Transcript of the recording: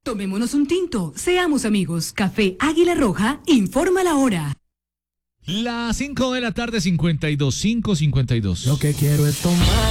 Tomémonos un tinto, seamos amigos. Café Águila Roja, informa la hora. Las 5 de la tarde, 52, 5:52. Lo que quiero es tomar.